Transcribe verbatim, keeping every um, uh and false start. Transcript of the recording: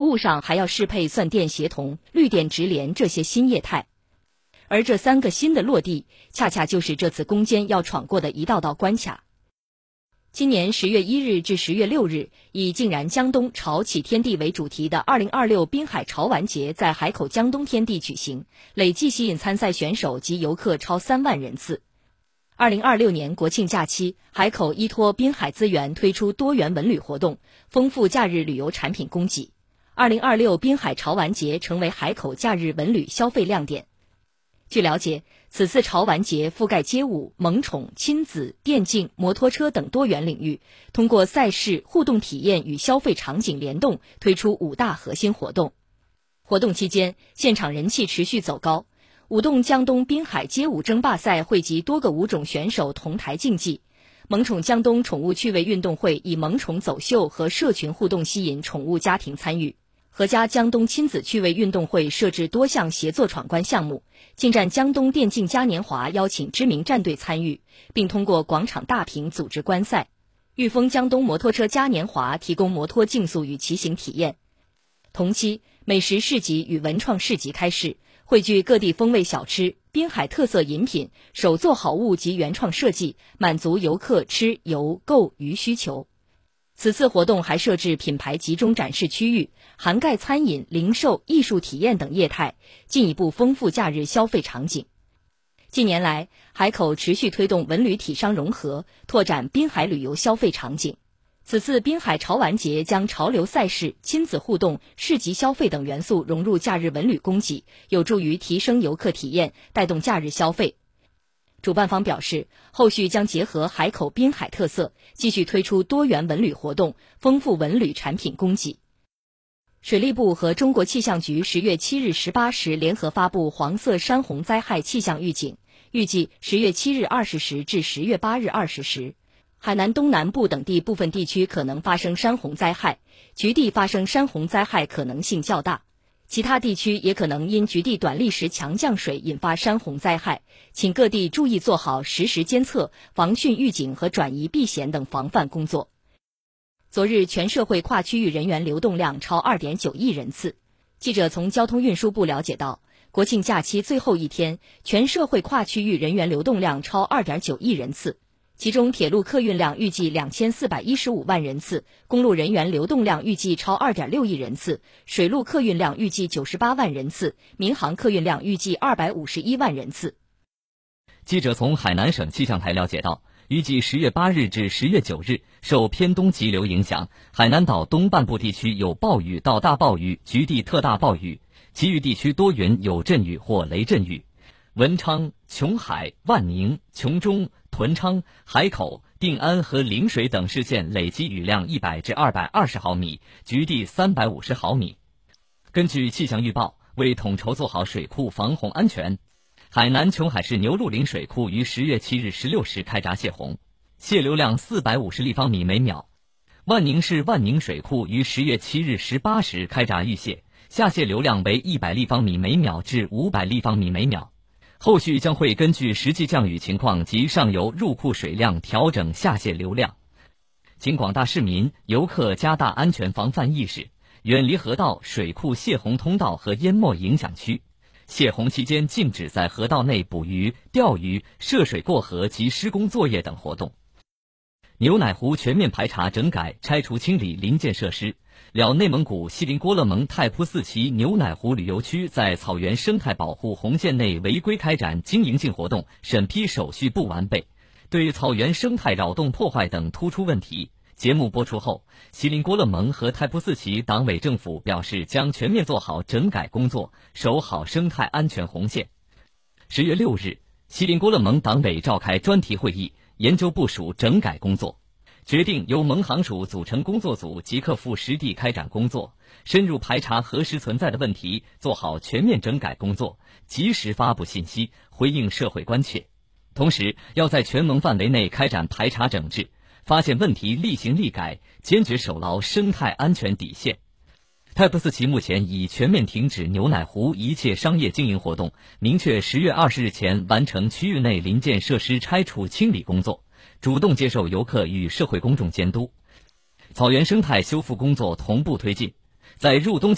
务上还要适配算电协同、绿电直联这些新业态。而这三个新的落地，恰恰就是这次攻坚要闯过的一道道关卡。今年十月一日至十月六日，以竟然江东潮起天地为主题的二零二六滨海潮玩节在海口江东天地举行，累计吸引参赛选手及游客超三万人次。二零二六年国庆假期，海口依托滨海资源推出多元文旅活动，丰富假日旅游产品供给。二零二六滨海潮玩节成为海口假日文旅消费亮点。据了解，此次潮玩节覆盖街舞、萌宠、亲子、电竞、摩托车等多元领域，通过赛事、互动体验与消费场景联动，推出五大核心活动。活动期间，现场人气持续走高。舞动江东滨海街舞争霸赛汇集多个舞种选手同台竞技，萌宠江东宠物趣味运动会以萌宠走秀和社群互动吸引宠物家庭参与。合家江东亲子趣味运动会设置多项协作闯关项目，近战江东电竞嘉年华邀请知名战队参与，并通过广场大屏组织观赛。裕丰江东摩托车嘉年华提供摩托竞速与骑行体验。同期，美食市集与文创市集开市，汇聚各地风味小吃、滨海特色饮品、手作好物及原创设计，满足游客吃、游、购、娱需求。此次活动还设置品牌集中展示区域，涵盖餐饮、零售、艺术体验等业态，进一步丰富假日消费场景。近年来，海口持续推动文旅体商融合，拓展滨海旅游消费场景。此次滨海潮玩节将潮流赛事、亲子互动、市集消费等元素融入假日文旅供给，有助于提升游客体验，带动假日消费。主办方表示，后续将结合海口滨海特色，继续推出多元文旅活动，丰富文旅产品供给。水利部和中国气象局十月七日十八时联合发布黄色山洪灾害气象预警，预计十月七日二十时至十月八日二十时，海南东南部等地部分地区可能发生山洪灾害，局地发生山洪灾害可能性较大。其他地区也可能因局地短历时强降水引发山洪灾害，请各地注意做好实时监测、防汛预警和转移避险等防范工作。昨日全社会跨区域人员流动量超 二点九亿人次。记者从交通运输部了解到，国庆假期最后一天，全社会跨区域人员流动量超 二点九亿人次。其中铁路客运量预计两千四百一十五万人次，公路人员流动量预计超 二点六亿人次，水路客运量预计九十八万人次，民航客运量预计二百五十一万人次。 记者从海南省气象台了解到，预计十月八日至十月九日，受偏东急流影响，海南岛东半部地区有暴雨到大暴雨，局地特大暴雨，其余地区多云有阵雨或雷阵雨。文昌、琼海、万宁、琼中、屯昌、海口、定安和陵水等市县累计雨量一百至二百二十毫米，局地三百五十毫米。根据气象预报，为统筹做好水库防洪安全，海南琼海市牛鹿岭水库于十月七日十六时开闸泄洪，泄流量四百五十立方米每秒。万宁市万宁水库于十月七日十八时开闸预泄，下泄流量为一百立方米每秒至五百立方米每秒。后续将会根据实际降雨情况及上游入库水量调整下泄流量。请广大市民、游客加大安全防范意识，远离河道、水库泄洪通道和淹没影响区。泄洪期间禁止在河道内捕鱼、钓鱼、涉水过河及施工作业等活动。牛奶湖全面排查整改，拆除清理临建设施。了内蒙古锡林郭勒盟太仆寺旗牛奶湖旅游区在草原生态保护红线内违规开展经营性活动，审批手续不完备，对草原生态扰动破坏等突出问题。节目播出后，锡林郭勒盟和太仆寺旗党委政府表示将全面做好整改工作，守好生态安全红线。十月六日，锡林郭勒盟党委召开专题会议，研究部署整改工作，决定由盟行署组成工作组，即刻赴实地开展工作，深入排查核实存在的问题，做好全面整改工作，及时发布信息，回应社会关切。同时，要在全盟范围内开展排查整治，发现问题立行立改，坚决守牢生态安全底线。太仆寺旗目前已全面停止牛奶湖一切商业经营活动，明确十月二十日前完成区域内临建设施拆除清理工作，主动接受游客与社会公众监督。草原生态修复工作同步推进，在入冬